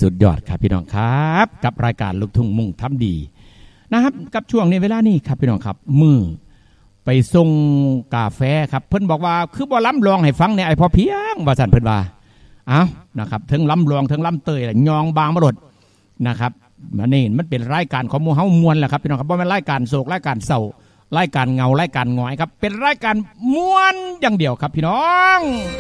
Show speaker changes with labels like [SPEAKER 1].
[SPEAKER 1] สุดยอดครับพี่น้องครับกับรายการลูกทุ่งมุ่งทำดีนะครับกับช่วงในเวลานี้ครับพี่น้องครับมือไปส่งกาแฟครับเพิ่นบอกว่าคือบ่ล้ำลองให้ฟังในไอพอเพียงว่าสั่นเพิ่นว่านะครับทั้งล้ำลองทั้งล้ำเตยยองบางมรดนะครับมันเป็นรายการของหมู่เฮามวลแหละครับพี่น้องครับบ่แม่นรายการโศกรายการเศร้ารายการเงารายการหงอยครับเป็นรายการม่วนอย่างเดียวครับพี่น้อง